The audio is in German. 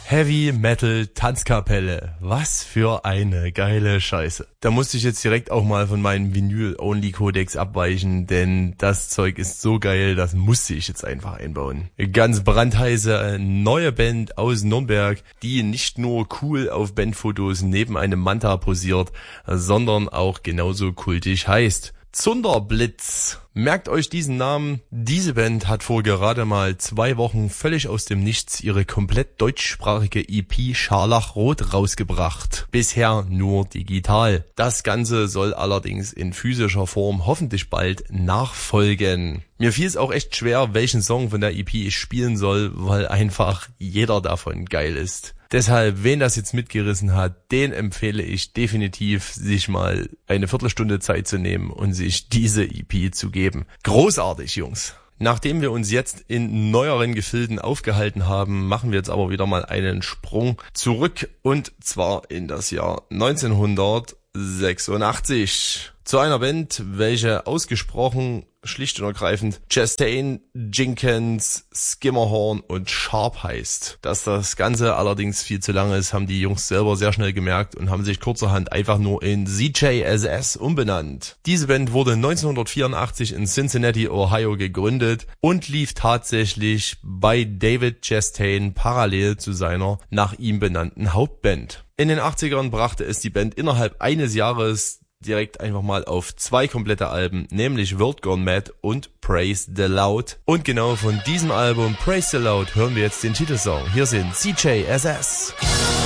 Heavy Metal Tanzkapelle. Was für eine geile Scheiße. Da musste ich jetzt direkt auch mal von meinem Vinyl-Only-Kodex abweichen, denn das Zeug ist so geil, das musste ich jetzt einfach einbauen. Ganz brandheiße neue Band aus Nürnberg, die nicht nur cool auf Bandfotos neben einem Manta posiert, sondern auch genauso kultig heißt. Zunderblitz. Merkt euch diesen Namen. Diese Band hat vor gerade mal 2 Wochen völlig aus dem Nichts ihre komplett deutschsprachige EP Scharlachrot rausgebracht. Bisher nur digital. Das Ganze soll allerdings in physischer Form hoffentlich bald nachfolgen. Mir fiel es auch echt schwer, welchen Song von der EP ich spielen soll, weil einfach jeder davon geil ist. Deshalb, wen das jetzt mitgerissen hat, den empfehle ich definitiv, sich mal eine Viertelstunde Zeit zu nehmen und sich diese EP zu geben. Großartig, Jungs. Nachdem wir uns jetzt in neueren Gefilden aufgehalten haben, machen wir jetzt aber wieder mal einen Sprung zurück und zwar in das Jahr 1986. Zu einer Band, welche ausgesprochen schlicht und ergreifend Chastain, Jenkins, Skimmerhorn und Sharp heißt. Dass das Ganze allerdings viel zu lang ist, haben die Jungs selber sehr schnell gemerkt und haben sich kurzerhand einfach nur in CJSS umbenannt. Diese Band wurde 1984 in Cincinnati, Ohio gegründet und lief tatsächlich bei David Chastain parallel zu seiner nach ihm benannten Hauptband. In den 80ern brachte es die Band innerhalb eines Jahres direkt einfach mal auf 2 komplette Alben, nämlich World Gone Mad und Praise the Loud. Und genau von diesem Album Praise the Loud hören wir jetzt den Titelsong. Hier sind CJSS.